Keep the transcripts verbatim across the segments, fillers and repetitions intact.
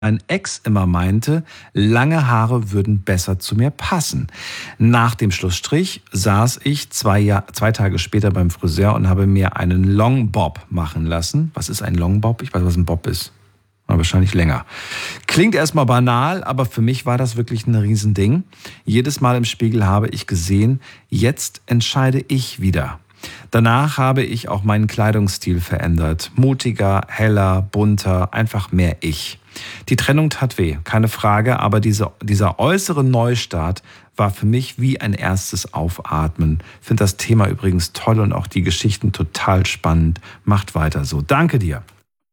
mein Ex immer meinte, lange Haare würden besser zu mir passen. Nach dem Schlussstrich saß ich zwei, Jahr, zwei Tage später beim Friseur und habe mir einen Long Bob machen lassen. Was ist ein Long Bob? Ich weiß, was ein Bob ist. Aber wahrscheinlich länger. Klingt erstmal banal, aber für mich war das wirklich ein Riesending. Jedes Mal im Spiegel habe ich gesehen, jetzt entscheide ich wieder. Danach habe ich auch meinen Kleidungsstil verändert. Mutiger, heller, bunter, einfach mehr ich. Die Trennung tat weh, keine Frage, aber diese, dieser äußere Neustart war für mich wie ein erstes Aufatmen. Ich finde das Thema übrigens toll und auch die Geschichten total spannend. Macht weiter so. Danke dir.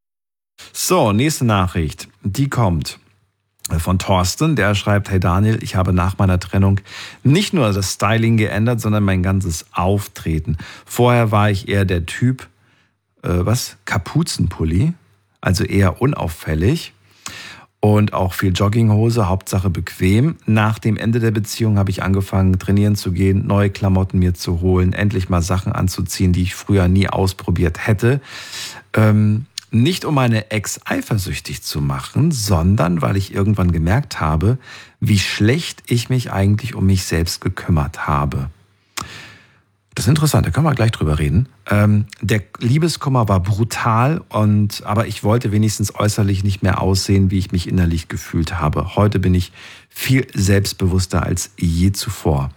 So, nächste Nachricht. Die kommt von Thorsten, der schreibt: Hey Daniel, ich habe nach meiner Trennung nicht nur das Styling geändert, sondern mein ganzes Auftreten. Vorher war ich eher der Typ, äh, was? Kapuzenpulli, also eher unauffällig und auch viel Jogginghose, Hauptsache bequem. Nach dem Ende der Beziehung habe ich angefangen, trainieren zu gehen, neue Klamotten mir zu holen, endlich mal Sachen anzuziehen, die ich früher nie ausprobiert hätte. Ähm, Nicht um meine Ex eifersüchtig zu machen, sondern weil ich irgendwann gemerkt habe, wie schlecht ich mich eigentlich um mich selbst gekümmert habe. Das ist interessant, da können wir gleich drüber reden. Ähm, der Liebeskummer war brutal, und, aber ich wollte wenigstens äußerlich nicht mehr aussehen, wie ich mich innerlich gefühlt habe. Heute bin ich viel selbstbewusster als je zuvor.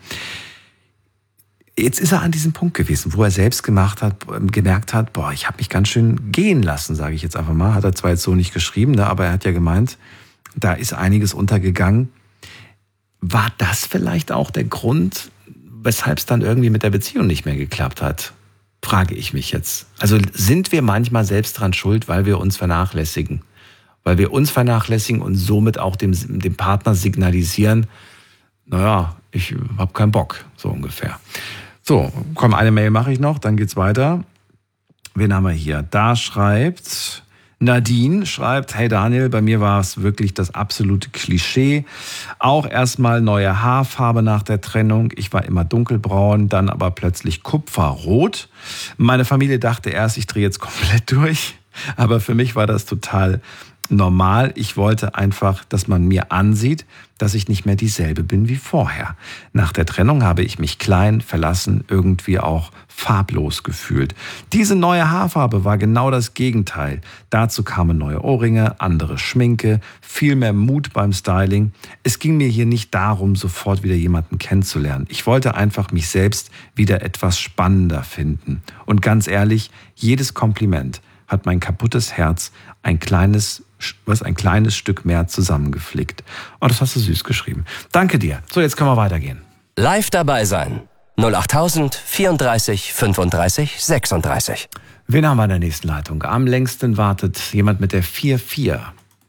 Jetzt ist er an diesem Punkt gewesen, wo er selbst gemacht hat, gemerkt hat, boah, ich habe mich ganz schön gehen lassen, sage ich jetzt einfach mal. Hat er zwar jetzt so nicht geschrieben, ne, aber er hat ja gemeint, da ist einiges untergegangen. War das vielleicht auch der Grund, weshalb es dann irgendwie mit der Beziehung nicht mehr geklappt hat? Frage ich mich jetzt. Also sind wir manchmal selbst dran schuld, weil wir uns vernachlässigen? Weil wir uns vernachlässigen und somit auch dem, dem Partner signalisieren, naja, ich habe keinen Bock, so ungefähr. So, komm, eine Mail mache ich noch, dann geht's weiter. Wen haben wir hier? Da schreibt Nadine, schreibt: Hey Daniel, bei mir war es wirklich das absolute Klischee. Auch erstmal neue Haarfarbe nach der Trennung. Ich war immer dunkelbraun, dann aber plötzlich kupferrot. Meine Familie dachte erst, ich drehe jetzt komplett durch. Aber für mich war das total normal. Ich wollte einfach, dass man mir ansieht, dass ich nicht mehr dieselbe bin wie vorher. Nach der Trennung habe ich mich klein, verlassen, irgendwie auch farblos gefühlt. Diese neue Haarfarbe war genau das Gegenteil. Dazu kamen neue Ohrringe, andere Schminke, viel mehr Mut beim Styling. Es ging mir hier nicht darum, sofort wieder jemanden kennenzulernen. Ich wollte einfach mich selbst wieder etwas spannender finden. Und ganz ehrlich, jedes Kompliment hat mein kaputtes Herz ein kleines, was ein kleines Stück mehr zusammengeflickt. Oh, das hast du süß geschrieben. Danke dir. So, jetzt können wir weitergehen. Live dabei sein. null achttausend vierunddreißig fünfunddreißig sechsunddreißig. Wen haben wir in der nächsten Leitung? Am längsten wartet jemand mit der vier vier.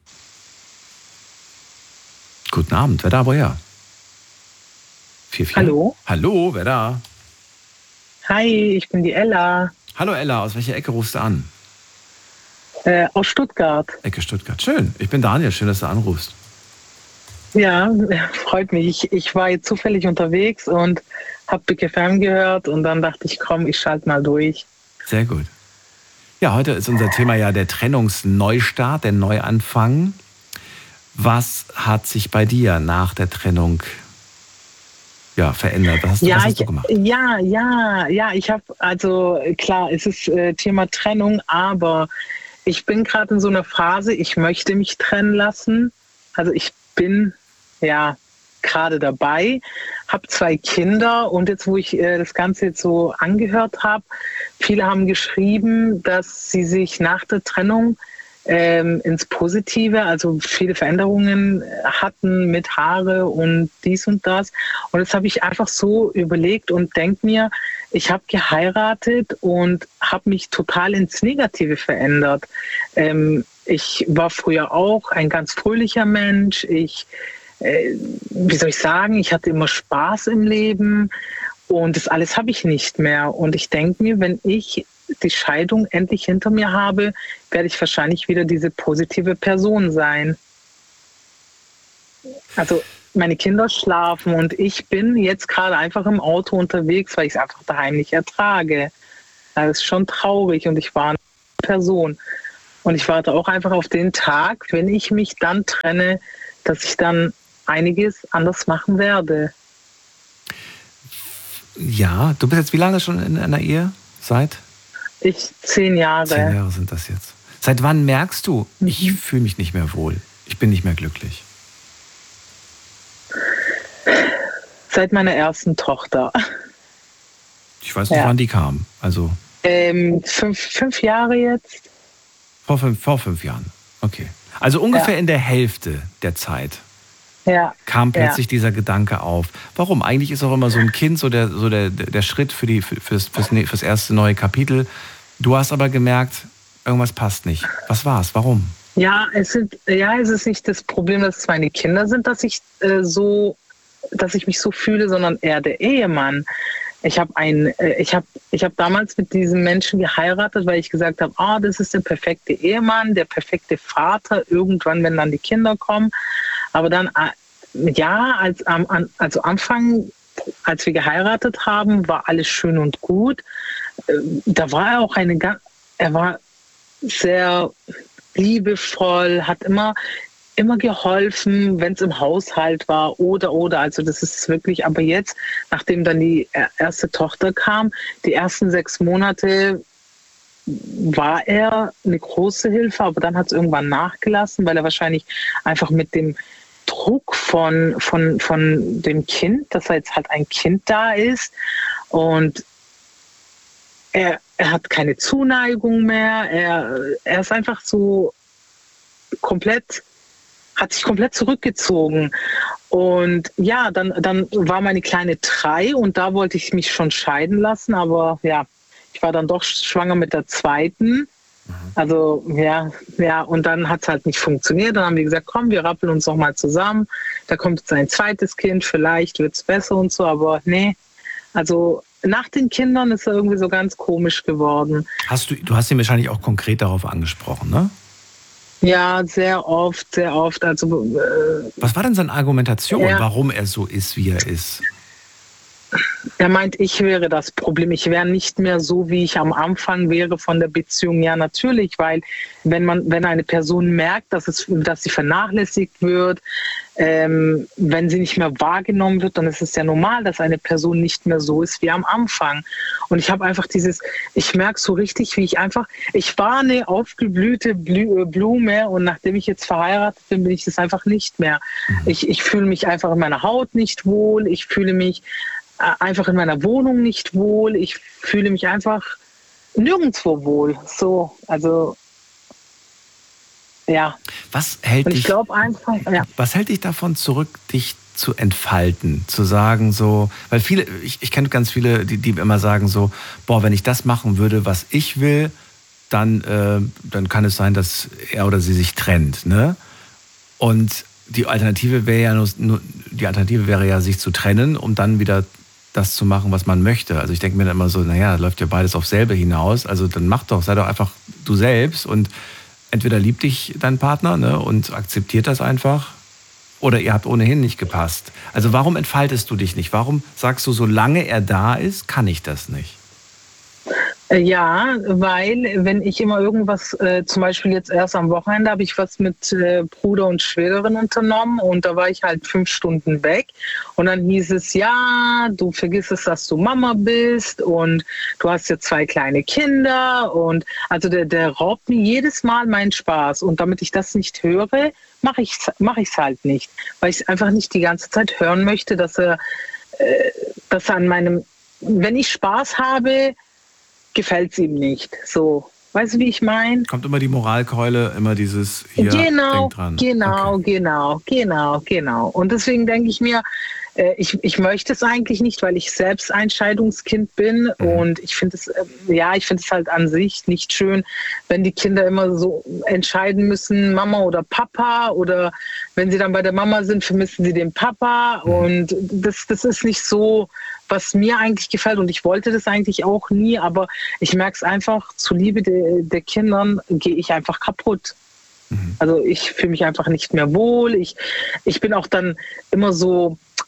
Guten Abend, wer da, woher? vier vier. Hallo? Hallo, wer da? Hi, ich bin die Ella. Hallo Ella, aus welcher Ecke rufst du an? Äh, aus Stuttgart. Ecke Stuttgart. Schön. Ich bin Daniel. Schön, dass du anrufst. Ja, freut mich. Ich, ich war jetzt zufällig unterwegs und habe Big F M gehört und dann dachte ich, komm, ich schalte mal durch. Sehr gut. Ja, heute ist unser Thema ja der Trennungsneustart, der Neuanfang. Was hat sich bei dir nach der Trennung ja, verändert? Was hast du, ja, was hast du ich, gemacht? Ja, ja, ja. Ich habe, also klar, es ist äh, Thema Trennung, aber ich bin gerade in so einer Phase, ich möchte mich trennen lassen. Also ich bin ja gerade dabei, habe zwei Kinder und jetzt, wo ich äh, das Ganze jetzt so angehört habe, viele haben geschrieben, dass sie sich nach der Trennung ähm, ins Positive, also viele Veränderungen hatten mit Haare und dies und das. Und jetzt habe ich einfach so überlegt und denke mir, ich habe geheiratet und habe mich total ins Negative verändert. Ähm, ich war früher auch ein ganz fröhlicher Mensch. Ich, äh, wie soll ich sagen, ich hatte immer Spaß im Leben und das alles habe ich nicht mehr. Und ich denke mir, wenn ich die Scheidung endlich hinter mir habe, werde ich wahrscheinlich wieder diese positive Person sein. Also meine Kinder schlafen und ich bin jetzt gerade einfach im Auto unterwegs, weil ich es einfach daheim nicht ertrage. Das ist schon traurig und ich war eine Person. Und ich warte auch einfach auf den Tag, wenn ich mich dann trenne, dass ich dann einiges anders machen werde. Ja, du bist jetzt wie lange schon in einer Ehe? Seit? Ich zehn Jahre. Zehn Jahre sind das jetzt. Seit wann merkst du, mhm. ich fühle mich nicht mehr wohl, ich bin nicht mehr glücklich? Seit meiner ersten Tochter. Ich weiß nicht, ja. wann die kam. Also ähm, fünf, fünf Jahre jetzt. Vor fünf, vor fünf Jahren, okay. Also ungefähr ja. in der Hälfte der Zeit ja. kam plötzlich ja. dieser Gedanke auf. Warum? Eigentlich ist auch immer so ein Kind so der, so der, der Schritt für die, für, fürs, fürs, fürs erste neue Kapitel. Du hast aber gemerkt, irgendwas passt nicht. Was war's? Warum? Ja, es sind, ja, es ist nicht das Problem, dass es meine Kinder sind, dass ich äh, so, dass ich mich so fühle, sondern eher der Ehemann. Ich habe ein, ich habe, ich habe damals mit diesem Menschen geheiratet, weil ich gesagt habe, ah, das ist der perfekte Ehemann, der perfekte Vater. Irgendwann, wenn dann die Kinder kommen. Aber dann, ja, als also Anfang, als wir geheiratet haben, war alles schön und gut. Da war er auch eine, er war sehr liebevoll, hat immer immer geholfen, wenn es im Haushalt war oder, oder. Also das ist wirklich, aber jetzt, nachdem dann die erste Tochter kam, die ersten sechs Monate war er eine große Hilfe, aber dann hat es irgendwann nachgelassen, weil er wahrscheinlich einfach mit dem Druck von, von, von dem Kind, dass er jetzt halt ein Kind da ist und er, er hat keine Zuneigung mehr, er, er ist einfach so komplett hat sich komplett zurückgezogen. Und ja, dann, dann war meine Kleine drei und da wollte ich mich schon scheiden lassen, aber ja, ich war dann doch schwanger mit der zweiten. Mhm. Also ja, ja, und dann hat es halt nicht funktioniert. Dann haben wir gesagt, komm, wir rappeln uns noch mal zusammen. Da kommt jetzt ein zweites Kind, vielleicht wird es besser und so, aber nee. Also nach den Kindern ist er irgendwie so ganz komisch geworden. Hast du, du hast ihn wahrscheinlich auch konkret darauf angesprochen, ne? Ja, sehr oft, sehr oft. Also, äh, was war denn seine Argumentation, ja. warum er so ist, wie er ist? Er meint, ich wäre das Problem. Ich wäre nicht mehr so, wie ich am Anfang wäre von der Beziehung. Ja, natürlich, weil wenn man, wenn eine Person merkt, dass es, dass sie vernachlässigt wird, ähm, wenn sie nicht mehr wahrgenommen wird, dann ist es ja normal, dass eine Person nicht mehr so ist wie am Anfang. Und ich habe einfach dieses, ich merke so richtig, wie ich einfach, ich war eine aufgeblühte Blume und nachdem ich jetzt verheiratet bin, bin ich das einfach nicht mehr. Mhm. Ich, ich fühle mich einfach in meiner Haut nicht wohl, ich fühle mich einfach in meiner Wohnung nicht wohl. Ich fühle mich einfach nirgendwo wohl. So, also ja. Was hält Und ich dich? glaube einfach, ja. Was hält dich davon zurück, dich zu entfalten, zu sagen so, weil viele, ich, ich kenne ganz viele, die, die immer sagen so, boah, wenn ich das machen würde, was ich will, dann, äh, dann kann es sein, dass er oder sie sich trennt, ne? Und die Alternative wäre ja nur, nur die Alternative wäre ja, sich zu trennen, um dann wieder das zu machen, was man möchte. Also ich denke mir dann immer so, naja, läuft ja beides auf selbe hinaus. Also dann mach doch, sei doch einfach du selbst und entweder liebt dich dein Partner, ne, und akzeptiert das einfach oder ihr habt ohnehin nicht gepasst. Also warum entfaltest du dich nicht? Warum sagst du, solange er da ist, kann ich das nicht? Ja, weil wenn ich immer irgendwas, äh, zum Beispiel jetzt erst am Wochenende habe ich was mit äh, Bruder und Schwägerin unternommen und da war ich halt fünf Stunden weg und dann hieß es, ja, du vergisst es, dass du Mama bist und du hast ja zwei kleine Kinder und also der, der raubt mir jedes Mal meinen Spaß und damit ich das nicht höre, mache ich es mach ich's halt nicht, weil ich einfach nicht die ganze Zeit hören möchte, dass er, äh, dass er an meinem, wenn ich Spaß habe, gefällt es ihm nicht. So, weißt du, wie ich meine? Kommt immer die Moralkeule, immer dieses hier, genau, denk dran. Genau, okay. genau, genau, genau. Und deswegen denke ich mir, äh, ich, ich möchte es eigentlich nicht, weil ich selbst ein Scheidungskind bin mhm. und ich finde es, äh, ja, ich finde es halt an sich nicht schön, wenn die Kinder immer so entscheiden müssen, Mama oder Papa oder wenn sie dann bei der Mama sind, vermissen sie den Papa mhm. und das, das ist nicht so, was mir eigentlich gefällt und ich wollte das eigentlich auch nie, aber ich merke es einfach, zuliebe der, der Kindern gehe ich einfach kaputt. Mhm. Also ich fühle mich einfach nicht mehr wohl. Ich, ich bin auch dann immer so,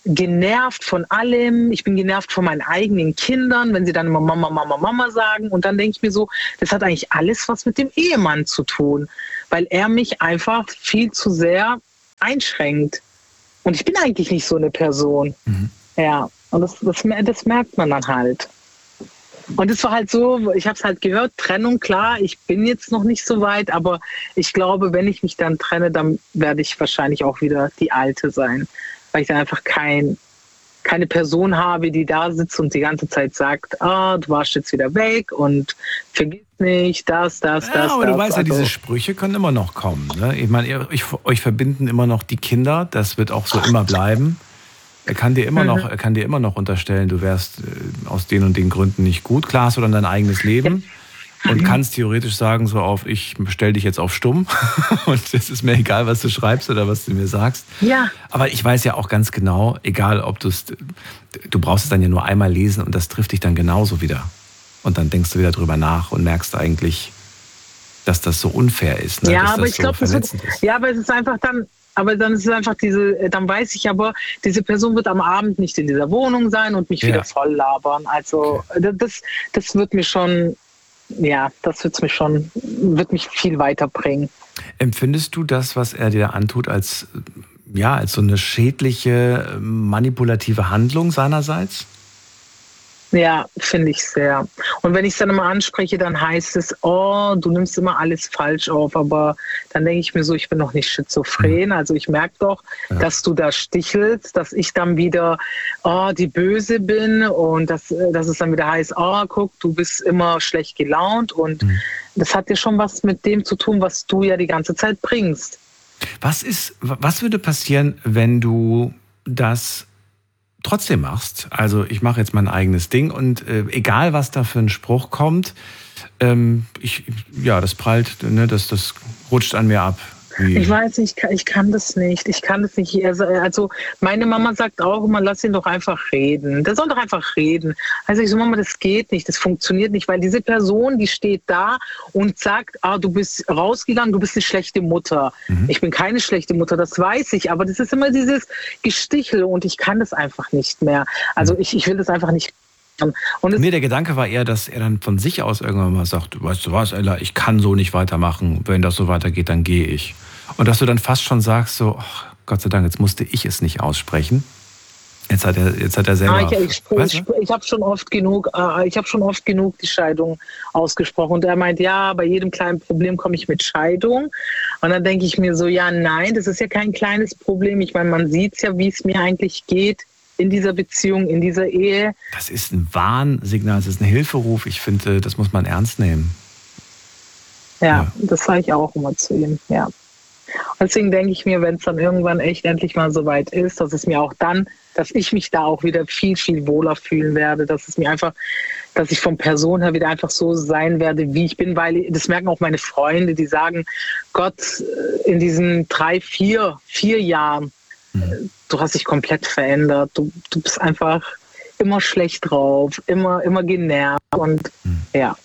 genervt von allem. Ich bin genervt von meinen eigenen Kindern, wenn sie dann immer Mama, Mama, Mama sagen. Und dann denke ich mir so, das hat eigentlich alles was mit dem Ehemann zu tun, weil er mich einfach viel zu sehr einschränkt. Und ich bin eigentlich nicht so eine Person. Mhm. Ja, und das, das, das merkt man dann halt. Und es war halt so, ich habe es halt gehört, Trennung, klar, ich bin jetzt noch nicht so weit, aber ich glaube, wenn ich mich dann trenne, dann werde ich wahrscheinlich auch wieder die Alte sein, weil ich dann einfach kein, keine Person habe, die da sitzt und die ganze Zeit sagt, ah, du warst jetzt wieder weg und vergiss nicht, das, das, ja, das, aber das. du weißt ja, also, diese Sprüche können immer noch kommen. Ne? Ich meine, ihr, euch, euch verbinden immer noch die Kinder, das wird auch so immer bleiben. Er kann dir immer noch, er kann dir immer noch unterstellen, du wärst äh, aus den und den Gründen nicht gut. Klar hast du dann dein eigenes Leben ja. und kannst theoretisch sagen, so auf, ich stell dich jetzt auf stumm und es ist mir egal, was du schreibst oder was du mir sagst. Ja. Aber ich weiß ja auch ganz genau, egal ob du es, du brauchst es dann ja nur einmal lesen und das trifft dich dann genauso wieder. Und dann denkst du wieder drüber nach und merkst eigentlich, dass das so unfair ist. Ne? Ja, dass aber das ich so glaube, verletzend ist. Ja, aber es ist einfach dann, aber dann ist es einfach diese, dann weiß ich aber, diese Person wird am Abend nicht in dieser Wohnung sein und mich Ja. wieder voll labern. Also Okay. das, das wird mir schon, ja, das wird mich schon, wird mich viel weiterbringen. Empfindest du das, was er dir antut, als, ja, als so eine schädliche, manipulative Handlung seinerseits? Ja, finde ich sehr. Und wenn ich es dann immer anspreche, dann heißt es, oh, du nimmst immer alles falsch auf. Aber dann denke ich mir so, ich bin noch nicht schizophren. Also ich merke doch, Ja. dass du da stichelst, dass ich dann wieder oh, die Böse bin und dass, dass es dann wieder heißt, oh, guck, du bist immer schlecht gelaunt. Und Mhm. das hat ja schon was mit dem zu tun, was du ja die ganze Zeit bringst. Was ist, was würde passieren, wenn du das trotzdem machst? Also ich mache jetzt mein eigenes Ding und äh, egal was da für ein Spruch kommt, ähm, ich, ja, das prallt, ne, das, das rutscht an mir ab. Wie? Ich weiß nicht, ich kann, ich kann das nicht. Ich kann das nicht. Also, also meine Mama sagt auch immer, lass ihn doch einfach reden. Der soll doch einfach reden. Also ich so, Mama, das geht nicht, das funktioniert nicht, weil diese Person, die steht da und sagt, ah, du bist rausgegangen, du bist eine schlechte Mutter. Mhm. Ich bin keine schlechte Mutter, das weiß ich, aber das ist immer dieses Gestichel und ich kann das einfach nicht mehr. Also ich, ich will das einfach nicht. Und nee, der Gedanke war eher, dass er dann von sich aus irgendwann mal sagt, weißt du was, Ella, ich kann so nicht weitermachen. Wenn das so weitergeht, dann gehe ich. Und dass du dann fast schon sagst, so, ach, Gott sei Dank, jetzt musste ich es nicht aussprechen. Jetzt hat er, jetzt hat er selber. Ah, ich ich, ich, ich habe schon oft genug, äh, ich habe schon oft genug die Scheidung ausgesprochen. Und er meint, ja, bei jedem kleinen Problem komme ich mit Scheidung. Und dann denke ich mir so, ja, nein, das ist ja kein kleines Problem. Ich meine, man sieht es ja, wie es mir eigentlich geht in dieser Beziehung, in dieser Ehe. Das ist ein Warnsignal, das ist ein Hilferuf. Ich finde, das muss man ernst nehmen. Ja, Ja. das sage ich auch immer zu ihm, ja. Und deswegen denke ich mir, wenn es dann irgendwann echt endlich mal so weit ist, dass es mir auch dann, dass ich mich da auch wieder viel, viel wohler fühlen werde, dass es mir einfach, dass ich von Person her wieder einfach so sein werde, wie ich bin, weil das merken auch meine Freunde, die sagen, Gott, in diesen drei, vier, vier Jahren, mhm. du hast dich komplett verändert, du, du bist einfach immer schlecht drauf, immer, immer genervt und mhm. ja.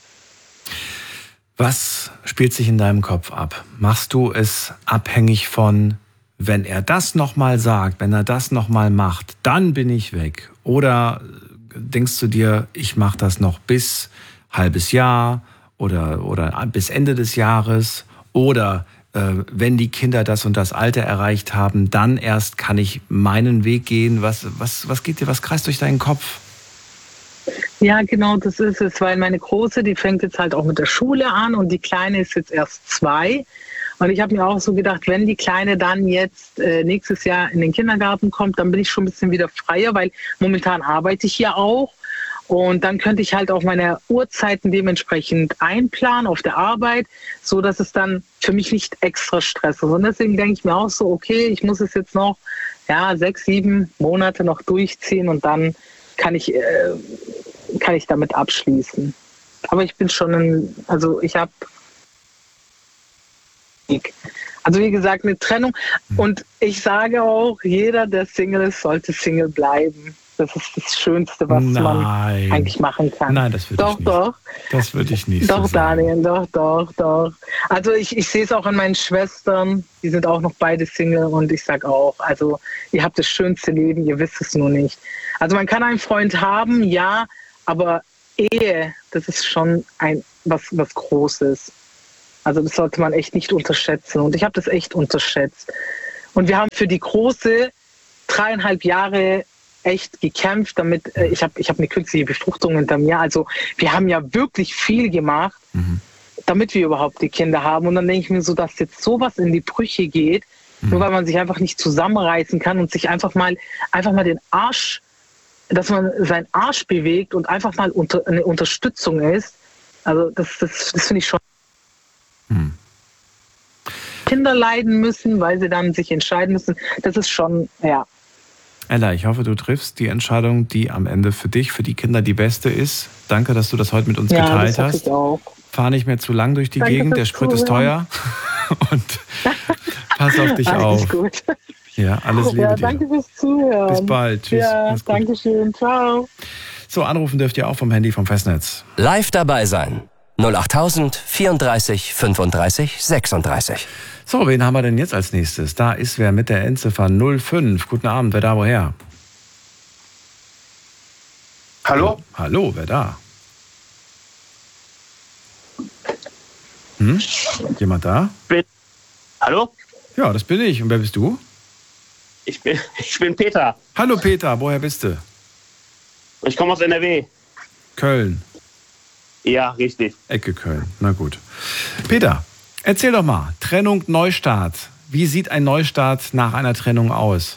Was spielt sich in deinem Kopf ab? Machst du es abhängig von, wenn er das nochmal sagt, wenn er das nochmal macht, dann bin ich weg? Oder denkst du dir, ich mache das noch bis halbes Jahr oder, oder bis Ende des Jahres? Oder äh, wenn die Kinder das und das Alter erreicht haben, dann erst kann ich meinen Weg gehen? Was, was, was geht dir, was kreist durch deinen Kopf? Ja, genau, das ist es, weil meine Große, die fängt jetzt halt auch mit der Schule an und die Kleine ist jetzt erst zwei. Und ich habe mir auch so gedacht, wenn die Kleine dann jetzt äh, nächstes Jahr in den Kindergarten kommt, dann bin ich schon ein bisschen wieder freier, weil momentan arbeite ich ja auch. Und dann könnte ich halt auch meine Uhrzeiten dementsprechend einplanen auf der Arbeit, so dass es dann für mich nicht extra Stress ist. Und deswegen denke ich mir auch so, okay, ich muss es jetzt noch ja, sechs, sieben Monate noch durchziehen und dann kann ich, äh, kann ich damit abschließen. Aber ich bin schon ein, also ich habe, also wie gesagt, eine Trennung. Und ich sage auch, jeder, der Single ist, sollte Single bleiben. Das ist das Schönste, was Nein. man eigentlich machen kann. Nein, das würde doch, ich nicht. Doch, doch. Das würde ich nicht Doch, so sagen. Daniel, doch, doch, doch. Also ich, ich sehe es auch an meinen Schwestern, die sind auch noch beide Single und ich sage auch, also ihr habt das schönste Leben, ihr wisst es nur nicht. Also man kann einen Freund haben, ja, aber Ehe, das ist schon ein was, was Großes. Also das sollte man echt nicht unterschätzen und ich habe das echt unterschätzt. Und wir haben für die große dreieinhalb Jahre echt gekämpft, damit äh, ich habe ich hab eine künstliche Befruchtung hinter mir. Also wir haben ja wirklich viel gemacht, mhm. damit wir überhaupt die Kinder haben. Und dann denke ich mir so, dass jetzt sowas in die Brüche geht, mhm. nur weil man sich einfach nicht zusammenreißen kann und sich einfach mal einfach mal den Arsch, dass man seinen Arsch bewegt und einfach mal unter, eine Unterstützung ist. Also das, das, das finde ich schon. Mhm. Kinder leiden müssen, weil sie dann sich entscheiden müssen. Das ist schon, ja. Ella, ich hoffe, du triffst die Entscheidung, die am Ende für dich, für die Kinder die beste ist. Danke, dass du das heute mit uns ja, geteilt das hast. Ich auch. Fahr nicht mehr zu lang durch die Danke Gegend, der Sprit ist teuer. Und pass auf dich alles auf. Gut. Ja, alles Liebe ja, danke dir. Fürs Zuhören. Bis bald. Tschüss. Ja, danke schön. Ciao. So, anrufen dürft ihr auch vom Handy vom Festnetz. Live dabei sein. null acht tausend vierunddreißig fünfunddreißig sechsunddreißig. So, wen haben wir denn jetzt als nächstes? Da ist wer mit der Endziffer null fünf. Guten Abend, wer da, woher? Hallo? Hallo, wer da? Hm? Jemand da? Bin, hallo? Ja, das bin ich. Und wer bist du? Ich bin, ich bin Peter. Hallo Peter, woher bist du? Ich komme aus N R W. Köln. Ja, richtig. Ecke Köln, na gut. Peter, erzähl doch mal, Trennung, Neustart. Wie sieht ein Neustart nach einer Trennung aus?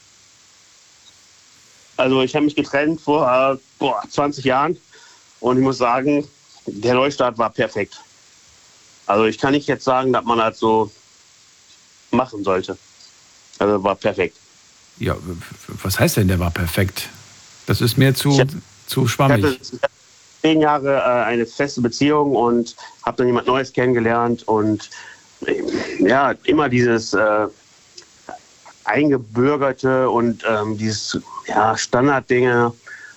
Also ich habe mich getrennt vor äh, boah, zwanzig Jahren und ich muss sagen, der Neustart war perfekt. Also ich kann nicht jetzt sagen, dass man das so machen sollte. Also war perfekt. Ja, was heißt denn, der war perfekt? Das ist mir zu, hab, zu schwammig. Ich hatte zehn Jahre äh, eine feste Beziehung und habe dann jemand Neues kennengelernt und äh, ja, immer dieses äh, Eingebürgerte und ähm, dieses ja, Standarddinge.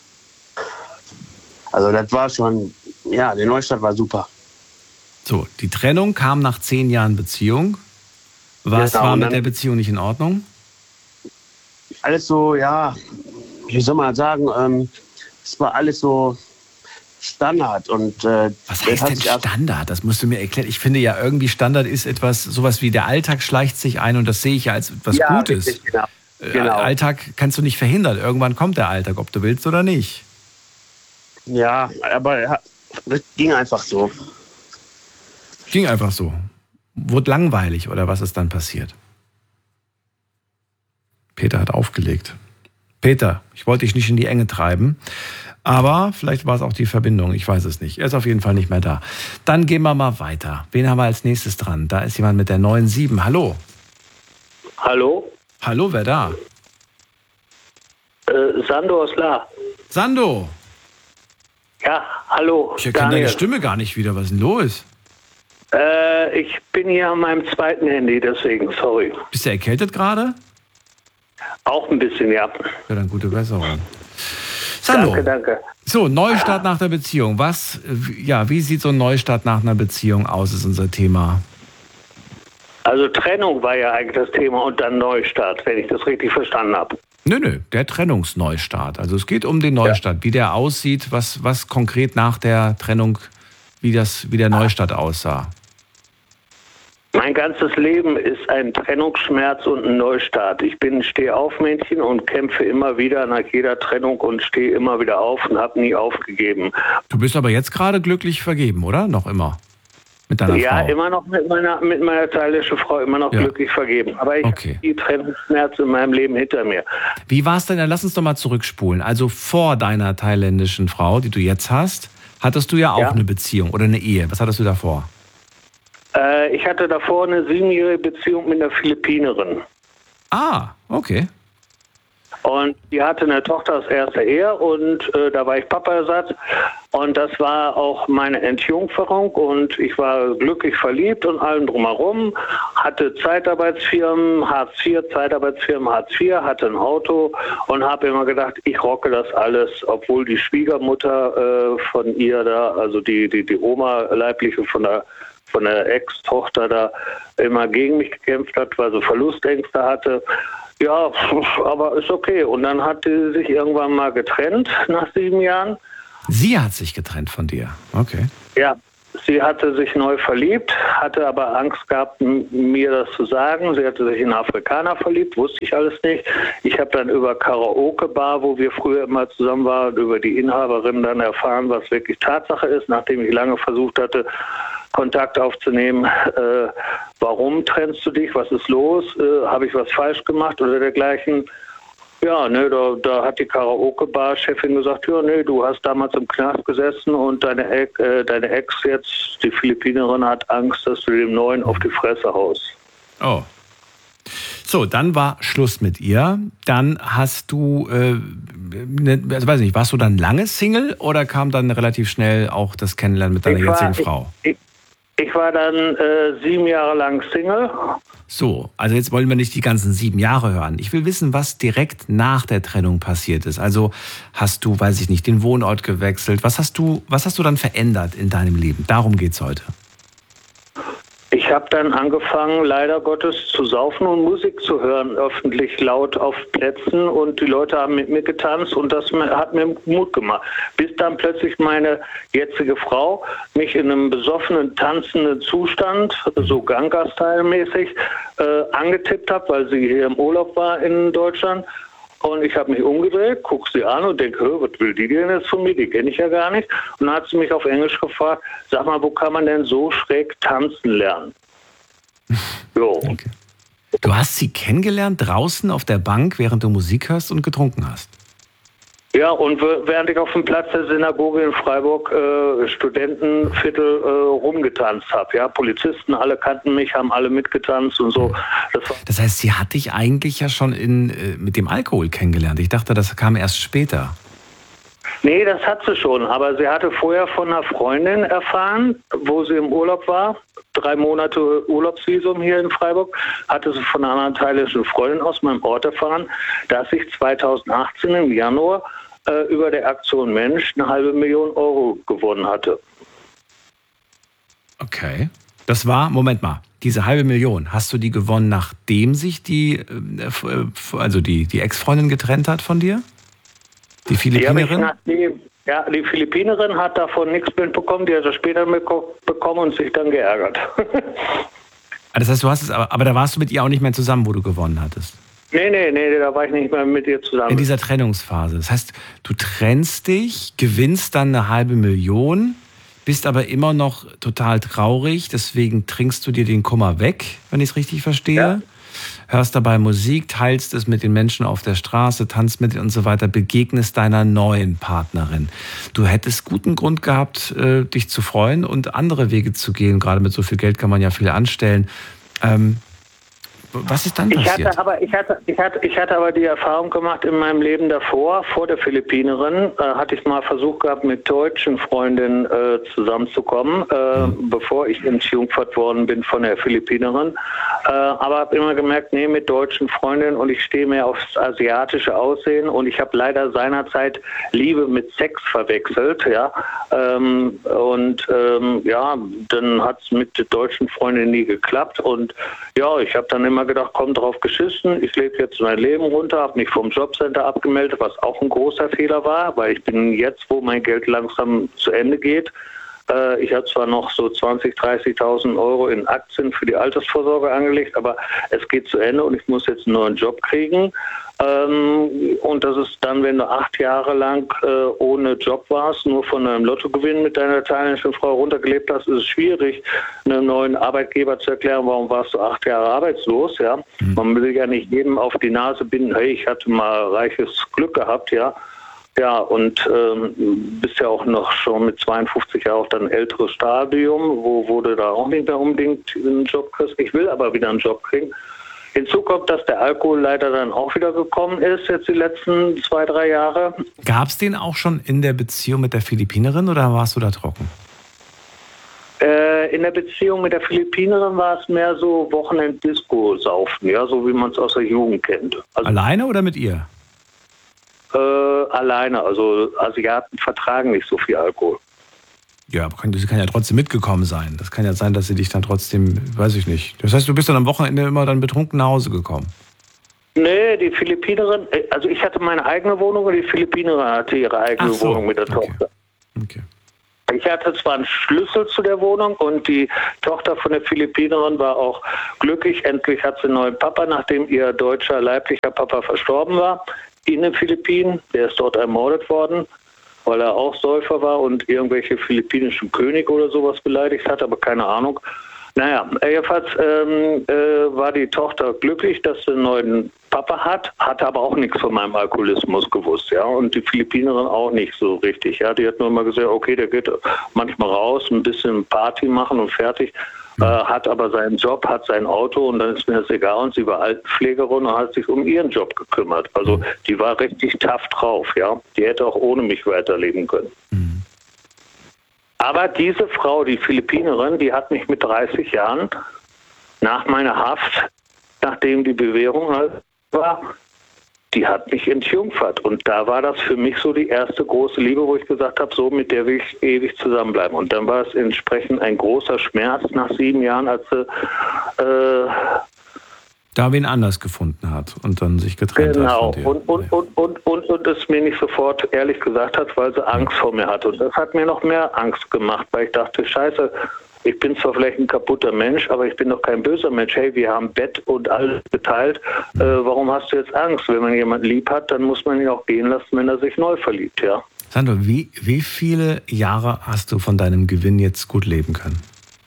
Also das war schon, ja, der Neustart war super. So, die Trennung kam nach zehn Jahren Beziehung. Was genau, war mit der Beziehung nicht in Ordnung? Alles so, ja, wie soll man sagen, ähm, es war alles so Standard. Und, äh, was heißt denn Standard? Das musst du mir erklären. Ich finde ja irgendwie Standard ist etwas, sowas wie der Alltag schleicht sich ein und das sehe ich ja als etwas ja, Gutes. Richtig, genau. Äh, genau. Alltag kannst du nicht verhindern. Irgendwann kommt der Alltag, ob du willst oder nicht. Ja, aber das ging einfach so. Ging einfach so. Wurde langweilig oder was ist dann passiert? Peter hat aufgelegt. Peter, ich wollte dich nicht in die Enge treiben, aber vielleicht war es auch die Verbindung, ich weiß es nicht. Er ist auf jeden Fall nicht mehr da. Dann gehen wir mal weiter. Wen haben wir als nächstes dran? Da ist jemand mit der neun sieben. Hallo. Hallo. Hallo, wer da? Äh, Sando aus La. Sando. Ja, hallo. Ich erkenne deine Stimme gar nicht wieder. Was ist denn los? Äh, ich bin hier an meinem zweiten Handy, deswegen, sorry. Bist du erkältet gerade? Auch ein bisschen, ja. Ja, dann gute Besserung. Sando. Danke, danke. So, Neustart nach der Beziehung. Was, ja, wie sieht so ein Neustart nach einer Beziehung aus, ist unser Thema. Also Trennung war ja eigentlich das Thema und dann Neustart, wenn ich das richtig verstanden habe. Nö, nö, der Trennungsneustart. Also es geht um den Neustart, ja. Wie der aussieht, was, was konkret nach der Trennung, wie, das, wie der Neustart aussah. Mein ganzes Leben ist ein Trennungsschmerz und ein Neustart. Ich bin ein Stehaufmännchen und kämpfe immer wieder nach jeder Trennung und stehe immer wieder auf und habe nie aufgegeben. Du bist aber jetzt gerade glücklich vergeben, oder? Noch immer? Mit deiner ja, Frau? Ja, immer noch mit meiner, mit meiner thailändischen Frau, immer noch ja. glücklich vergeben. Aber ich okay. habe die Trennungsschmerzen in meinem Leben hinter mir. Wie war es denn? Dann lass uns doch mal zurückspulen. Also vor deiner thailändischen Frau, die du jetzt hast, hattest du ja auch ja. eine Beziehung oder eine Ehe. Was hattest du davor? Äh, ich hatte davor eine siebenjährige Beziehung mit einer Philippinerin. Ah, okay. Und die hatte eine Tochter aus erster Ehe und äh, da war ich Papaersatz. Und das war auch meine Entjungferung und ich war glücklich verliebt und allem drumherum. Hatte Zeitarbeitsfirmen, Hartz vier, Zeitarbeitsfirmen, Hartz vier, hatte ein Auto und habe immer gedacht, ich rocke das alles, obwohl die Schwiegermutter äh, von ihr da, also die, die, die Oma leibliche von der von der Ex-Tochter da immer gegen mich gekämpft hat, weil sie Verlustängste hatte. Ja, aber ist okay. Und dann hat sie sich irgendwann mal getrennt nach sieben Jahren. Sie hat sich getrennt von dir? Okay. Ja, sie hatte sich neu verliebt, hatte aber Angst gehabt, mir das zu sagen. Sie hatte sich in einen Afrikaner verliebt, wusste ich alles nicht. Ich habe dann über Karaoke-Bar, wo wir früher immer zusammen waren, über die Inhaberin dann erfahren, was wirklich Tatsache ist, nachdem ich lange versucht hatte, Kontakt aufzunehmen. Äh, warum trennst du dich? Was ist los? Äh, habe ich was falsch gemacht oder dergleichen? Ja, ne, da, da hat die Karaoke-Bar-Chefin gesagt, ja, ne, du hast damals im Knast gesessen und deine, Ex, äh, deine Ex jetzt, die Philippinerin, hat Angst, dass du dem Neuen auf die Fresse haust. Oh. So, dann war Schluss mit ihr. Dann hast du, äh, ne, also weiß nicht, warst du dann lange Single oder kam dann relativ schnell auch das Kennenlernen mit deiner ich war, jetzigen Frau? Ich, ich, ich war dann äh, sieben Jahre lang Single. So, also jetzt wollen wir nicht die ganzen sieben Jahre hören. Ich will wissen, was direkt nach der Trennung passiert ist. Also hast du, weiß ich nicht, den Wohnort gewechselt? Was hast du, was hast du dann verändert in deinem Leben? Darum geht's heute. Ich habe dann angefangen, leider Gottes, zu saufen und Musik zu hören, öffentlich laut auf Plätzen. Und die Leute haben mit mir getanzt und das hat mir Mut gemacht. Bis dann plötzlich meine jetzige Frau mich in einem besoffenen, tanzenden Zustand, so Ganga-Style-mäßig, äh, angetippt hat, weil sie hier im Urlaub war in Deutschland. Und ich habe mich umgedreht, gucke sie an und denke, was will die denn jetzt von mir? Die kenne ich ja gar nicht. Und dann hat sie mich auf Englisch gefragt, sag mal, wo kann man denn so schräg tanzen lernen? Jo. Okay. Du hast sie kennengelernt draußen auf der Bank, während du Musik hörst und getrunken hast? Ja, und während ich auf dem Platz der Synagoge in Freiburg äh, Studentenviertel äh, rumgetanzt habe. Ja, Polizisten, alle kannten mich, haben alle mitgetanzt und so. Das, war das heißt, sie hat dich eigentlich ja schon in, äh, mit dem Alkohol kennengelernt. Ich dachte, das kam erst später. Nee, das hat sie schon. Aber sie hatte vorher von einer Freundin erfahren, wo sie im Urlaub war. Drei Monate Urlaubsvisum hier in Freiburg. Hatte sie von einer anderen thailändischen Freundin aus meinem Ort erfahren, dass ich zweitausendachtzehn im Januar äh, über der Aktion Mensch eine halbe Million Euro gewonnen hatte. Okay. Das war, Moment mal, diese halbe Million, hast du die gewonnen, nachdem sich die, äh, also die, die Ex-Freundin getrennt hat von dir? Die Philippinerin? Die, ja, die Philippinerin hat davon nichts mitbekommen, die hat es später mitbekommen und sich dann geärgert. Das heißt, du hast es, aber, aber da warst du mit ihr auch nicht mehr zusammen, wo du gewonnen hattest? Nee, nee, nee, da war ich nicht mehr mit ihr zusammen. In dieser Trennungsphase. Das heißt, du trennst dich, gewinnst dann eine halbe Million, bist aber immer noch total traurig, deswegen trinkst du dir den Kummer weg, wenn ich es richtig verstehe. Ja. Hörst dabei Musik, teilst es mit den Menschen auf der Straße, tanzt mit und so weiter, begegnest deiner neuen Partnerin. Du hättest guten Grund gehabt, dich zu freuen und andere Wege zu gehen. Gerade mit so viel Geld kann man ja viel anstellen. Ähm, was ist dann passiert? Ich hatte, aber, ich, hatte, ich, hatte, ich hatte aber die Erfahrung gemacht in meinem Leben davor, vor der Philippinerin, äh, hatte ich mal versucht gehabt, mit deutschen Freundinnen äh, zusammenzukommen, äh, mhm. bevor ich entjungfert worden bin von der Philippinerin. Äh, aber habe immer gemerkt, nee, mit deutschen Freundinnen und ich stehe mehr aufs asiatische Aussehen und ich habe leider seinerzeit Liebe mit Sex verwechselt, ja. Ähm, und ähm, ja, dann hat es mit deutschen Freundinnen nie geklappt und ja, ich habe dann immer gedacht, komm, drauf geschissen, ich lebe jetzt mein Leben runter, habe mich vom Jobcenter abgemeldet, was auch ein großer Fehler war, weil ich bin jetzt, wo mein Geld langsam zu Ende geht. Äh, ich habe zwar noch so zwanzigtausend, dreißigtausend Euro in Aktien für die Altersvorsorge angelegt, aber es geht zu Ende und ich muss jetzt einen neuen Job kriegen. Ähm, und das ist dann, wenn du acht Jahre lang äh, ohne Job warst, nur von einem Lottogewinn mit deiner thailändischen Frau runtergelebt hast, ist es schwierig, einem neuen Arbeitgeber zu erklären, warum warst du acht Jahre arbeitslos, ja. Mhm. Man will ja nicht jedem auf die Nase binden, hey, ich hatte mal reiches Glück gehabt, ja. Ja, und ähm, bist ja auch noch schon mit zweiundfünfzig Jahren auf dein älteres Stadium, wo, wo du da auch nicht mehr unbedingt einen Job kriegst. Ich will aber wieder einen Job kriegen. Hinzu kommt, dass der Alkohol leider dann auch wieder gekommen ist, jetzt die letzten zwei, drei Jahre. Gab es den auch schon in der Beziehung mit der Philippinerin oder warst du da trocken? Äh, in der Beziehung mit der Philippinerin war es mehr so Wochenend-Disco-Saufen, ja, so wie man es aus der Jugend kennt. Also, alleine oder mit ihr? Äh, alleine, also Asiaten vertragen nicht so viel Alkohol. Ja, aber kann, sie kann ja trotzdem mitgekommen sein. Das kann ja sein, dass sie dich dann trotzdem, weiß ich nicht. Das heißt, du bist dann am Wochenende immer dann betrunken nach Hause gekommen? Nee, die Philippinerin, also ich hatte meine eigene Wohnung und die Philippinerin hatte ihre eigene so, Wohnung mit der okay. Tochter. Okay. Ich hatte zwar einen Schlüssel zu der Wohnung und die Tochter von der Philippinerin war auch glücklich. Endlich hat sie einen neuen Papa, nachdem ihr deutscher leiblicher Papa verstorben war in den Philippinen. Der ist dort ermordet worden, weil er auch Säufer war und irgendwelche philippinischen König oder sowas beleidigt hat, aber keine Ahnung. Naja, jedenfalls ähm, äh, war die Tochter glücklich, dass sie einen neuen Papa hat, hatte aber auch nichts von meinem Alkoholismus gewusst, ja, und die Philippinerin auch nicht so richtig, ja, die hat nur mal gesagt, okay, der geht manchmal raus, ein bisschen Party machen und fertig, äh, hat aber seinen Job, hat sein Auto und dann ist mir das egal und sie war Altenpflegerin und hat sich um ihren Job gekümmert, also die war richtig tough drauf, ja, die hätte auch ohne mich weiterleben können. Mhm. Aber diese Frau, die Philippinerin, die hat mich mit dreißig Jahren nach meiner Haft, nachdem die Bewährung halt war, die hat mich entjungfert. Und da war das für mich so die erste große Liebe, wo ich gesagt habe, so mit der will ich ewig zusammenbleiben. Und dann war es entsprechend ein großer Schmerz nach sieben Jahren, als sie äh, da wen anders gefunden hat und dann sich getrennt genau. hat von dir. Und, und, und, und, und, und es mir nicht sofort ehrlich gesagt hat, weil sie Angst vor mir hatte. Und das hat mir noch mehr Angst gemacht, weil ich dachte, scheiße, ich bin zwar vielleicht ein kaputter Mensch, aber ich bin doch kein böser Mensch. Hey, wir haben Bett und alles geteilt. Äh, warum hast du jetzt Angst? Wenn man jemanden lieb hat, dann muss man ihn auch gehen lassen, wenn er sich neu verliebt, ja. Sandro, wie, wie viele Jahre hast du von deinem Gewinn jetzt gut leben können?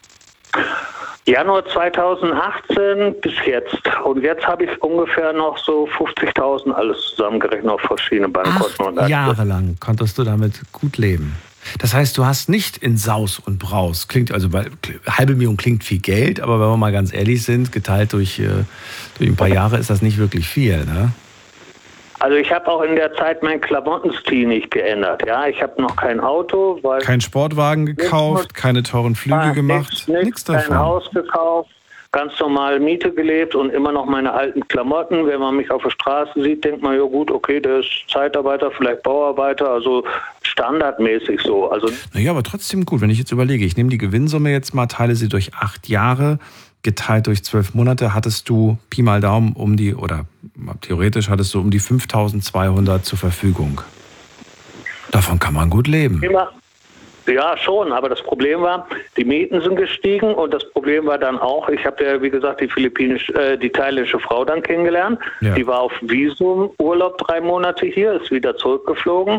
Januar zweitausendachtzehn bis jetzt. Und jetzt habe ich ungefähr noch so fünfzigtausend alles zusammengerechnet auf verschiedene Bankkonten. Und Jahre lang konntest du damit gut leben. Das heißt, du hast nicht in Saus und Braus, klingt also, weil halbe Million klingt viel Geld, aber wenn wir mal ganz ehrlich sind, geteilt durch, äh, durch ein paar Jahre ist das nicht wirklich viel, ne? Also ich habe auch in der Zeit meinen Klamottenstil nicht geändert. Ja, ich habe noch kein Auto, weil kein Sportwagen gekauft, nix, keine teuren Flüge ah, gemacht, nichts, nichts, nichts davon. Kein Haus gekauft, ganz normal Miete gelebt und immer noch meine alten Klamotten. Wenn man mich auf der Straße sieht, denkt man, ja gut, okay, der ist Zeitarbeiter, vielleicht Bauarbeiter, also standardmäßig so. Also naja, aber trotzdem gut, wenn ich jetzt überlege, ich nehme die Gewinnsumme jetzt mal, teile sie durch acht Jahre, geteilt durch zwölf Monate, hattest du Pi mal Daumen um die, oder theoretisch hattest du um die fünftausendzweihundert zur Verfügung. Davon kann man gut leben. Ja, schon, aber das Problem war, die Mieten sind gestiegen und das Problem war dann auch, ich habe ja, wie gesagt, die philippinische, äh, die thailändische Frau dann kennengelernt. Ja. Die war auf Visum, Urlaub drei Monate hier, ist wieder zurückgeflogen.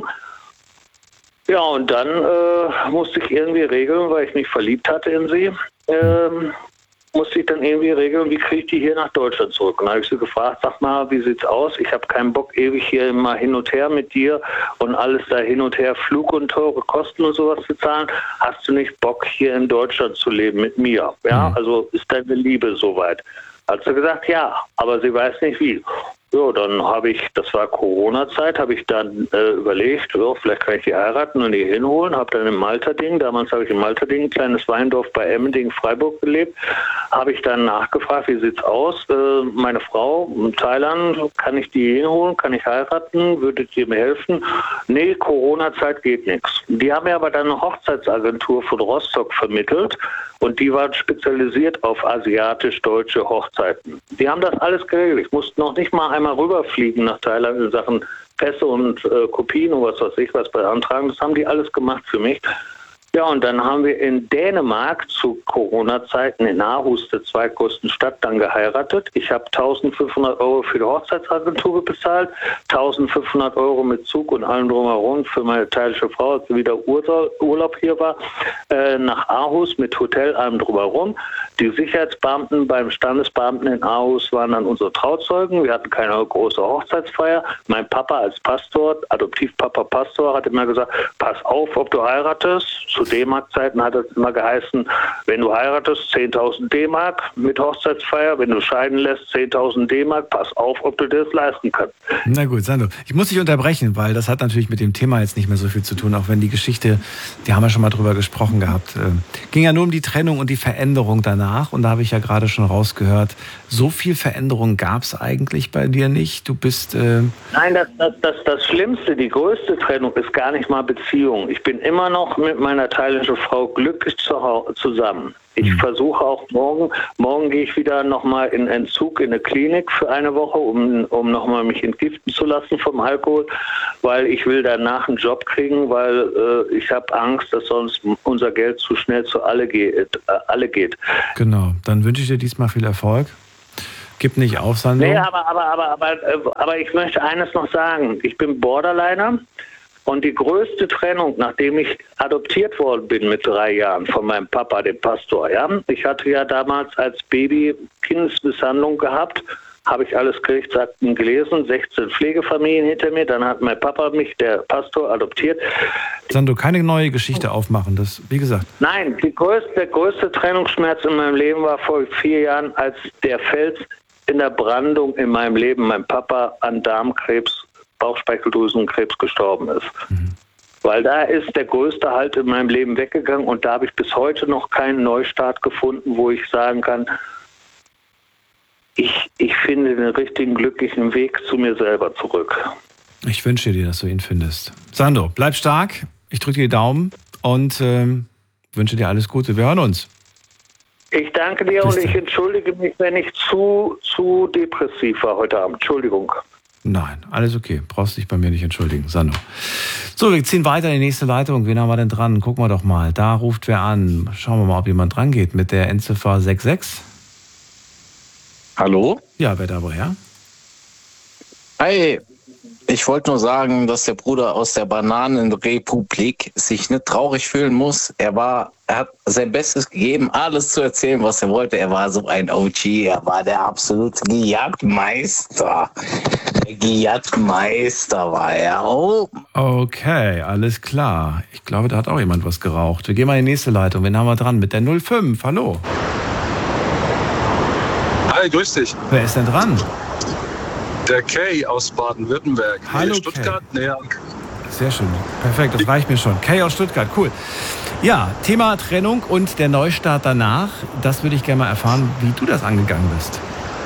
Ja, und dann äh, musste ich irgendwie regeln, weil ich mich verliebt hatte in sie, ähm, musste ich dann irgendwie regeln, wie kriege ich die hier nach Deutschland zurück. Und da habe ich sie gefragt, sag mal, wie sieht's aus? Ich habe keinen Bock, ewig hier immer hin und her mit dir und alles da hin und her, Flug und teure Kosten und sowas zu zahlen. Hast du nicht Bock, hier in Deutschland zu leben mit mir? Ja, mhm. Also ist deine Liebe soweit? Hat sie gesagt, ja, aber sie weiß nicht wie. Ja, dann habe ich, das war Corona-Zeit, habe ich dann äh, überlegt, so, vielleicht kann ich die heiraten und die hinholen, habe dann im Malterding, damals habe ich im Malterding, ein kleines Weindorf bei Emmending, Freiburg gelebt, habe ich dann nachgefragt, wie sieht's aus, äh, meine Frau in Thailand, kann ich die hinholen, kann ich heiraten, würdet ihr mir helfen? Nee, Corona-Zeit geht nichts. Die haben mir aber dann eine Hochzeitsagentur von Rostock vermittelt und die waren spezialisiert auf asiatisch-deutsche Hochzeiten. Die haben das alles geregelt. Ich musste noch nicht mal einmal rüberfliegen nach Thailand in Sachen Pässe und äh, Kopien und was weiß ich was beantragen. Das haben die alles gemacht für mich. Ja, und dann haben wir in Dänemark zu Corona-Zeiten in Aarhus, der zweitgrößten Stadt, dann geheiratet. Ich habe eintausendfünfhundert Euro für die Hochzeitsagentur bezahlt, eintausendfünfhundert Euro mit Zug und allem drumherum für meine thailändische Frau, als sie wieder Urlaub hier war, äh, nach Aarhus mit Hotel, allem drumherum. Die Sicherheitsbeamten beim Standesbeamten in Aarhus waren dann unsere Trauzeugen. Wir hatten keine große Hochzeitsfeier. Mein Papa als Pastor, Adoptivpapa Pastor, hat immer gesagt, pass auf, ob du heiratest. Zu zu D-Mark-Zeiten hat es immer geheißen, wenn du heiratest, zehntausend D-Mark mit Hochzeitsfeier, wenn du scheiden lässt, zehntausend D-Mark, pass auf, ob du dir das leisten kannst. Na gut, Sandro, ich muss dich unterbrechen, weil das hat natürlich mit dem Thema jetzt nicht mehr so viel zu tun, auch wenn die Geschichte, die haben wir schon mal drüber gesprochen gehabt, äh, ging ja nur um die Trennung und die Veränderung danach und da habe ich ja gerade schon rausgehört, so viel Veränderung gab es eigentlich bei dir nicht, du bist... Äh Nein, das, das, das, das Schlimmste, die größte Trennung ist gar nicht mal Beziehung. Ich bin immer noch mit meiner thailändischen Frau glücklich zu, zusammen. Ich mhm. versuche auch morgen, morgen gehe ich wieder nochmal in Entzug in eine Klinik für eine Woche, um, um nochmal mich entgiften zu lassen vom Alkohol, weil ich will danach einen Job kriegen, weil äh, ich habe Angst, dass sonst unser Geld zu schnell zu alle geht. Äh, alle geht. Genau, dann wünsche ich dir diesmal viel Erfolg. Gib nicht auf, Sandro. Nee, aber, aber, aber, aber, aber ich möchte eines noch sagen. Ich bin Borderliner. Und die größte Trennung, nachdem ich adoptiert worden bin mit drei Jahren von meinem Papa, dem Pastor, ja, ich hatte ja damals als Baby Kindesmisshandlung gehabt, habe ich alles Gerichtsakten gelesen, sechzehn Pflegefamilien hinter mir, dann hat mein Papa mich, der Pastor, adoptiert. Sandro, keine neue Geschichte aufmachen, das, wie gesagt. Nein, die größte, der größte Trennungsschmerz in meinem Leben war vor vier Jahren, als der Fels in der Brandung in meinem Leben, mein Papa an Darmkrebs, Bauchspeicheldrüsenkrebs gestorben ist. Mhm. Weil da ist der größte Halt in meinem Leben weggegangen und da habe ich bis heute noch keinen Neustart gefunden, wo ich sagen kann, ich, ich finde den richtigen, glücklichen Weg zu mir selber zurück. Ich wünsche dir, dass du ihn findest. Sandro, bleib stark, ich drücke dir die Daumen und ähm, wünsche dir alles Gute. Wir hören uns. Ich danke dir und ich entschuldige mich, wenn ich zu, zu depressiv war heute Abend. Entschuldigung. Nein, alles okay. Brauchst dich bei mir nicht entschuldigen, Sandro. So, wir ziehen weiter in die nächste Leitung. Wen haben wir denn dran? Gucken wir doch mal. Da ruft wer an. Schauen wir mal, ob jemand dran geht mit der Endziffer sechs sechs. Hallo? Ja, wer da woher? Hi. Ich wollte nur sagen, dass der Bruder aus der Bananenrepublik sich nicht traurig fühlen muss. Er war, er hat sein Bestes gegeben, alles zu erzählen, was er wollte. Er war so ein O G, er war der absolute Gejagdmeister. Der Gejagdmeister war er. Oh. Okay, alles klar. Ich glaube, da hat auch jemand was geraucht. Wir gehen mal in die nächste Leitung. Wen haben wir dran? Mit der null fünf. Hallo. Hi, grüß dich. Wer ist denn dran? Der Kay aus Baden-Württemberg. Hallo, Stuttgart, Kay. näher. Sehr schön. Perfekt, das reicht mir schon. Kay aus Stuttgart, cool. Ja, Thema Trennung und der Neustart danach. Das würde ich gerne mal erfahren, wie du das angegangen bist.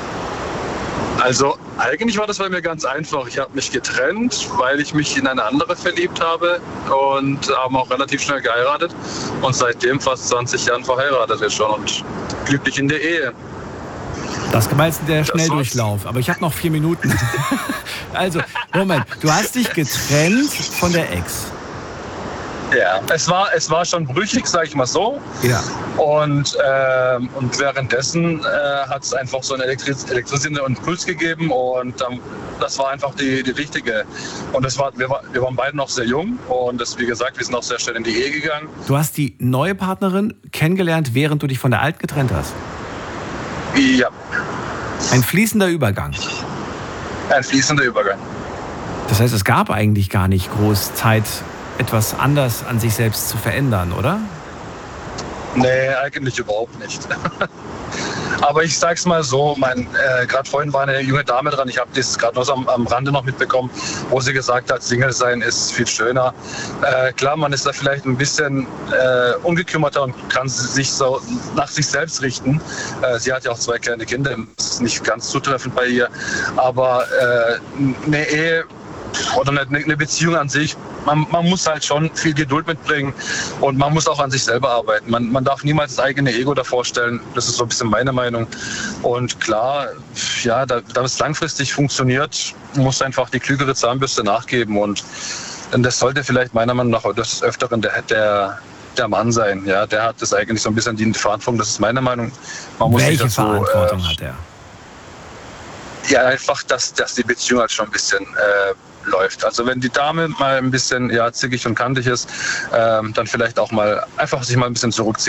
Also eigentlich war das bei mir ganz einfach. Ich habe mich getrennt, weil ich mich in eine andere verliebt habe und haben auch relativ schnell geheiratet. Und seitdem fast zwanzig Jahren verheiratet jetzt schon und glücklich in der Ehe. Das war jetzt der Schnelldurchlauf, aber ich habe noch vier Minuten. Also, Moment, du hast dich getrennt von der Ex. Ja, es war, es war schon brüchig, sag ich mal so. Ja. Und, ähm, und währenddessen äh, hat es einfach so einen elektris- elektrisierenden Impuls gegeben und ähm, das war einfach die, die richtige. Und das war, wir, war, wir waren beide noch sehr jung und das, wie gesagt, wir sind auch sehr schnell in die Ehe gegangen. Du hast die neue Partnerin kennengelernt, während du dich von der alten getrennt hast? Ja. Ein fließender Übergang. Ein fließender Übergang. Das heißt, es gab eigentlich gar nicht groß Zeit, etwas anders an sich selbst zu verändern, oder? Nee, eigentlich überhaupt nicht. Aber ich sag's mal so, mein, äh, gerade vorhin war eine junge Dame dran, ich habe das gerade noch so am, am Rande noch mitbekommen, wo sie gesagt hat, Single sein ist viel schöner. Äh, klar, man ist da vielleicht ein bisschen äh, ungekümmerter und kann sich so nach sich selbst richten. Äh, sie hat ja auch zwei kleine Kinder, das ist nicht ganz zutreffend bei ihr. Aber äh, eine Ehe oder eine, eine Beziehung an sich, man, man muss halt schon viel Geduld mitbringen und man muss auch an sich selber arbeiten. Man, man darf niemals das eigene Ego davor stellen. Das ist so ein bisschen meine Meinung. Und klar, ja, da, da es langfristig funktioniert, muss einfach die klügere Zahnbürste nachgeben. Und, und das sollte vielleicht meiner Meinung nach des Öfteren der, der, der Mann sein. Ja, der hat das eigentlich so ein bisschen die Verantwortung. Das ist meine Meinung. Man muss Welche dazu, Verantwortung äh, hat er? Ja, einfach, dass, dass die Beziehung halt schon ein bisschen äh, läuft. Also wenn die Dame mal ein bisschen ja, zickig und kantig ist, ähm, dann vielleicht auch mal einfach sich mal ein bisschen zurückziehen.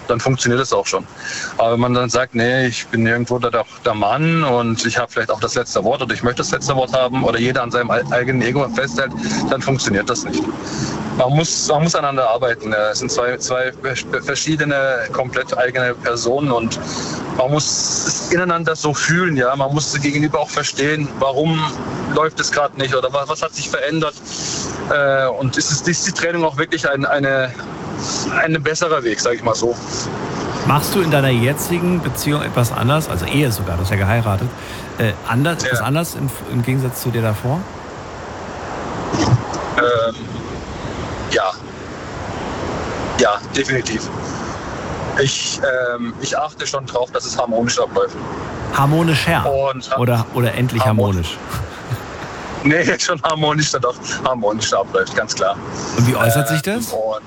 dann funktioniert es auch schon. Aber wenn man dann sagt, nee, ich bin irgendwo der, der Mann und ich habe vielleicht auch das letzte Wort oder ich möchte das letzte Wort haben oder jeder an seinem eigenen Ego festhält, dann funktioniert das nicht. Man muss, man muss aneinander arbeiten. Es sind zwei, zwei verschiedene, komplett eigene Personen und man muss es ineinander so fühlen. Ja? Man muss gegenüber auch verstehen, warum läuft es gerade nicht oder was, was hat sich verändert. Äh, und ist, es, ist die Trennung auch wirklich ein eine, ein besserer Weg, sage ich mal so. Machst du in deiner jetzigen Beziehung etwas anders, also Ehe sogar, du hast ja geheiratet, äh, anders, ja. etwas anders im, im Gegensatz zu dir davor? Ähm, ja. Ja, definitiv. Ich, ähm, ich achte schon drauf, dass es harmonisch abläuft. Harmonischer? Und, oder, oder endlich harmonisch? Nee, schon harmonisch, dann doch harmonisch abläuft, ganz klar. Und wie äußert äh, sich das? Und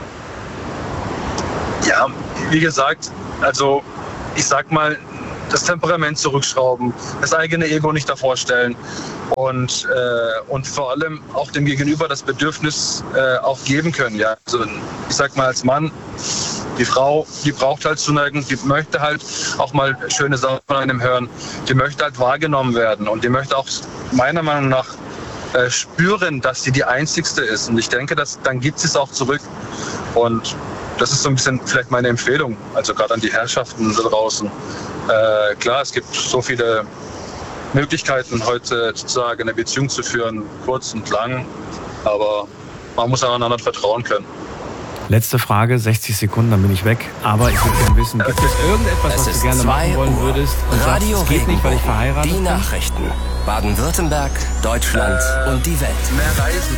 ja, wie gesagt, also ich sag mal, das Temperament zurückschrauben, das eigene Ego nicht davor stellen und, äh, und vor allem auch dem Gegenüber das Bedürfnis äh, auch geben können. Ja? Also ich sag mal als Mann, die Frau, die braucht halt Zuneigung, die möchte halt auch mal schöne Sachen von einem hören, die möchte halt wahrgenommen werden und die möchte auch meiner Meinung nach äh, spüren, dass sie die Einzigste ist. Und ich denke, dass, dann gibt sie es auch zurück. Und das ist so ein bisschen vielleicht meine Empfehlung, also gerade an die Herrschaften da draußen. Äh, klar, es gibt so viele Möglichkeiten heute sozusagen eine Beziehung zu führen, kurz und lang, aber man muss aneinander vertrauen können. Letzte Frage, sechzig Sekunden, dann bin ich weg. Aber ich würde gerne wissen, gibt es irgendetwas, was du gerne machen wollen würdest und sagst, es geht nicht, weil ich verheiratet bin? Die Nachrichten. Baden-Württemberg, Deutschland äh, und die Welt. Mehr Reisen.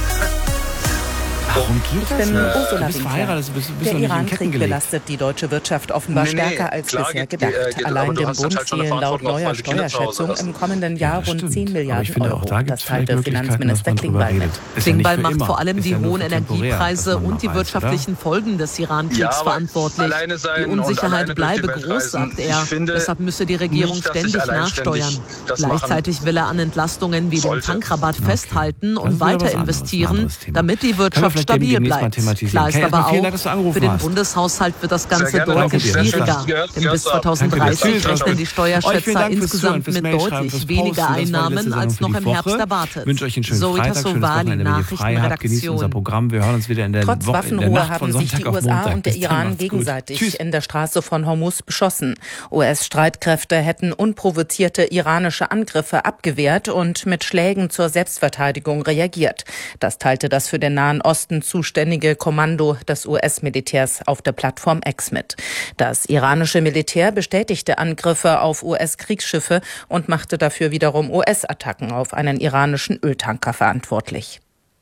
Warum geht ich das? bin Ja. Ursula Du bist verheiratet, bist, bist Der Irankrieg gelegt. belastet die deutsche Wirtschaft offenbar Nee, nee, stärker als klar bisher geht- gedacht. äh, geht, Allein aber du dem hast halt Bund schon eine fehlen laut Verantwortung, auch neuer mal die Kinder zu Hause Steuerschätzung lassen. im kommenden Jahr Ja, rund stimmt. zehn Aber Milliarden ich finde, Euro. auch da gibt's Das vielleicht teilte Möglichkeiten, Finanzminister dass man drüber Klingbeil mit. redet. Ist ja nicht Klingbeil für macht immer. vor allem Ist die ja nur hohen für temporär, Energiepreise dass man und die noch weiß, wirtschaftlichen Folgen des Iran-Kriegs Ja, aber verantwortlich. alleine sein Die und alleine Unsicherheit durch bleibe die Welt groß, reisen. sagt er. Ich finde Deshalb müsse die Regierung nicht, dass ich ständig alleinständig nachsteuern. das Gleichzeitig will er an Entlastungen wie sollte. dem Tankrabatt festhalten Das und ist wieder was weiter anderes, ein investieren, anderes Thema. damit die Können wir Wirtschaft vielleicht stabil demnächst mal bleibt. thematisieren. Klar ist Kay, aber erstmal vielen auch, Dank, dass du angerufen für den hast. Bundeshaushalt wird das Ganze Sehr gerne, deutlich danke dir. schwieriger. Gehört, Denn gehört bis ab. zwanzig Danke dreißig dir. rechnen die Euch Steuerschätzer vielen Dank fürs Zuhören, insgesamt fürs mit Mailschreiben, deutlich fürs weniger Posten. Das war die letzte Einnahmen Sendung als für noch die im Woche. Herbst erwartet. Ich wünsche euch einen schönen Zoe Freitag, schönes Tassovali, Wochenende, wenn ihr frei habt. Genießt unser Nachrichtenredaktion. Programm. Wir hören uns wieder in der Trotz Woche, in der Waffenruhe Nacht von haben sich Sonntag die auf U S A Montag. und der Bis dann, Iran macht's gut. gegenseitig Tschüss. in der Straße von Hormuz beschossen. U S-Streitkräfte hätten unprovozierte iranische Angriffe abgewehrt und mit Schlägen zur Selbstverteidigung reagiert. Das teilte das für den Nahen Osten zuständige Kommando des U S-Militärs auf der Plattform X mit. Das iranische Militär bestätigte Angriffe auf U S-Kriegsschiffe und machte dafür wiederum U S-Attacken auf einen iranischen Öltanker verantwortlich.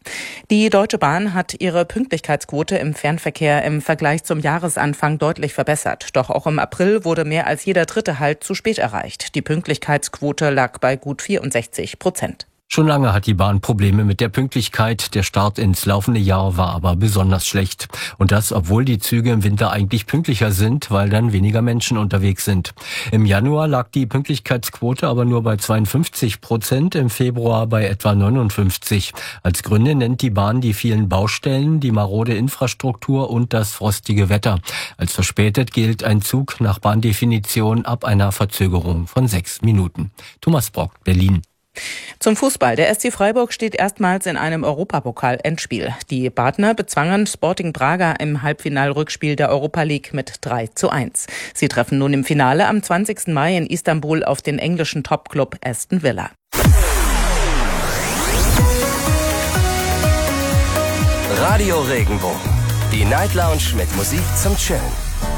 Die Deutsche Bahn hat ihre Pünktlichkeitsquote im Fernverkehr im Vergleich zum Jahresanfang deutlich verbessert. Doch auch im April wurde mehr als jeder dritte Halt zu spät erreicht. Die Pünktlichkeitsquote lag bei gut vierundsechzig Prozent. Schon lange hat die Bahn Probleme mit der Pünktlichkeit. Der Start ins laufende Jahr war aber besonders schlecht. Und das, obwohl die Züge im Winter eigentlich pünktlicher sind, weil dann weniger Menschen unterwegs sind. Im Januar lag die Pünktlichkeitsquote aber nur bei zweiundfünfzig Prozent, im Februar bei etwa neunundfünfzig. Als Gründe nennt die Bahn die vielen Baustellen, die marode Infrastruktur und das frostige Wetter. Als verspätet gilt ein Zug nach Bahndefinition ab einer Verzögerung von sechs Minuten. Thomas Brock, Berlin. Zum Fußball. Der S C Freiburg steht erstmals in einem Europapokal-Endspiel. Die Badner bezwangen Sporting Braga im Halbfinalrückspiel der Europa League mit drei zu eins. Sie treffen nun im Finale am zwanzigsten Mai in Istanbul auf den englischen Topclub Aston Villa. Radio Regenbogen. Die Night Lounge mit Musik zum Chillen.